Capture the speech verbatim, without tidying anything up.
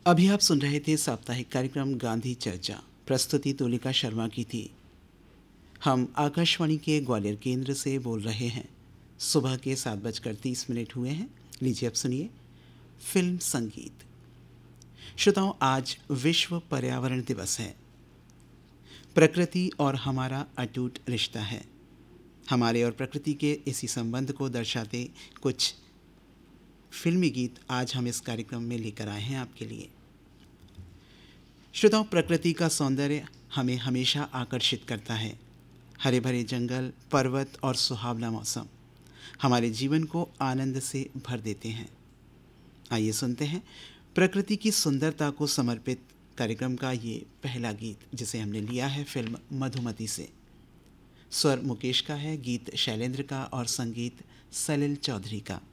अभी आप सुन रहे थे साप्ताहिक कार्यक्रम गांधी चर्चा। प्रस्तुति तुलिका शर्मा की थी। हम आकाशवाणी के ग्वालियर केंद्र से बोल रहे हैं। सुबह के सात बजकर तीस मिनट हुए हैं। लीजिए अब सुनिए फिल्म संगीत। श्रोताओं, आज विश्व पर्यावरण दिवस है। प्रकृति और हमारा अटूट रिश्ता है। हमारे और प्रकृति के इसी संबंध को दर्शाते कुछ फिल्मी गीत आज हम इस कार्यक्रम में लेकर आए हैं आपके लिए। श्रोताओं, प्रकृति का सौंदर्य हमें हमेशा आकर्षित करता है। हरे भरे जंगल, पर्वत और सुहावना मौसम हमारे जीवन को आनंद से भर देते हैं। आइए सुनते हैं प्रकृति की सुंदरता को समर्पित कार्यक्रम का ये पहला गीत, जिसे हमने लिया है फिल्म मधुमती से। स्वर मुकेश का है, गीत शैलेंद्र का और संगीत सलिल चौधरी का।